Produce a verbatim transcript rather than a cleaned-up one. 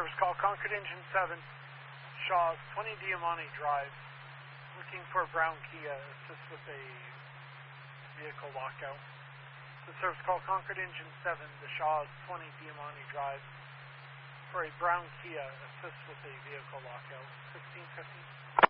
service call, Concord Engine seven, Shaw's twenty Diamante Drive, looking for a brown Kia, assist with a vehicle lockout. The service call, Concord Engine seven, the Shaw's twenty Diamante Drive, for a brown Kia, assist with a vehicle lockout. sixteen fifteen.